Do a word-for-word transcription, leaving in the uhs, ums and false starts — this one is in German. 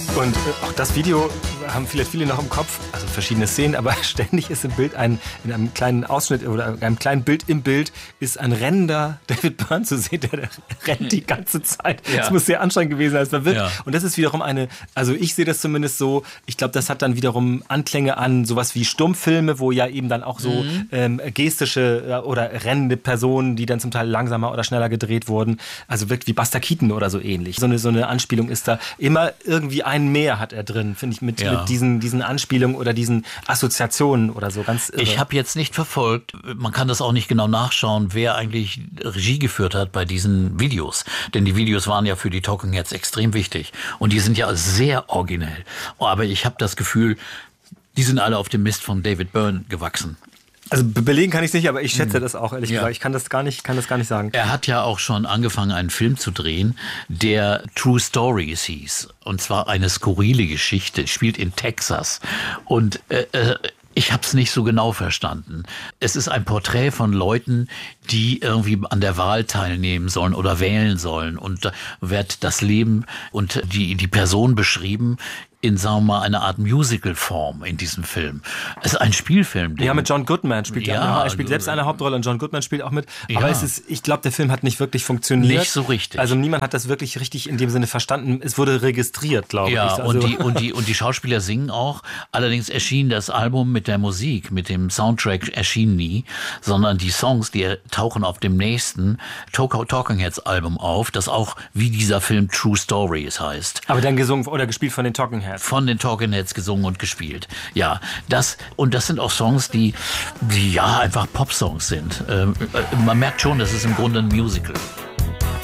Und äh, auch das Video haben vielleicht viele noch im Kopf, also verschiedene Szenen, aber ständig ist im Bild ein, in einem kleinen Ausschnitt oder einem kleinen Bild im Bild ist ein rennender David Byrne zu sehen, der, der rennt die ganze Zeit. Ja. Das muss sehr anstrengend gewesen sein. Es war wirklich, ja. Und das ist wiederum eine, also ich sehe das zumindest so, ich glaube, das hat dann wiederum Anklänge an sowas wie Stummfilme, wo ja eben dann auch so mhm. ähm, gestische oder rennende Personen, die dann zum Teil langsamer oder schneller gedreht wurden, also wirklich wie Buster Keaton oder so ähnlich. So eine, so eine Anspielung ist da immer irgendwie ein Mehr hat er drin, finde ich, mit, ja. mit diesen, diesen Anspielungen oder diesen Assoziationen oder so, ganz irre. Ich habe jetzt nicht verfolgt, man kann das auch nicht genau nachschauen, wer eigentlich Regie geführt hat bei diesen Videos. Denn die Videos waren ja für die Talking Heads extrem wichtig und die sind ja sehr originell. Aber ich habe das Gefühl, die sind alle auf dem Mist von David Byrne gewachsen. Also belegen kann ich es nicht, aber ich schätze das auch, ehrlich ja. gesagt. Ich kann das gar nicht, kann das gar nicht sagen. Er hat ja auch schon angefangen, einen Film zu drehen, der True Stories hieß. Und zwar eine skurrile Geschichte, spielt in Texas. Und äh, ich habe es nicht so genau verstanden. Es ist ein Porträt von Leuten, die irgendwie an der Wahl teilnehmen sollen oder wählen sollen. Und da wird das Leben und die, die Person beschrieben in, sagen wir mal, eine Art Musical-Form in diesem Film. Es ist ein Spielfilm. Ja, mit John Goodman spielt ja, ja. Er spielt selbst eine Hauptrolle und John Goodman spielt auch mit. Aber ja. es ist, ich glaube, der Film hat nicht wirklich funktioniert. Nicht so richtig. Also niemand hat das wirklich richtig in dem Sinne verstanden. Es wurde registriert, glaube ja, ich. Ja, also und, die, und, die, und die Schauspieler singen auch. Allerdings erschien das Album mit der Musik, mit dem Soundtrack erschien nie, sondern die Songs, die tauchen auf dem nächsten Talking Heads Album auf, das auch wie dieser Film True Stories heißt. Aber dann gesungen oder gespielt von den Talking Heads. Von den Talking Heads gesungen und gespielt. Ja, das, und das sind auch Songs, die, die ja einfach Pop-Songs sind. Ähm, man merkt schon, das ist im Grunde ein Musical.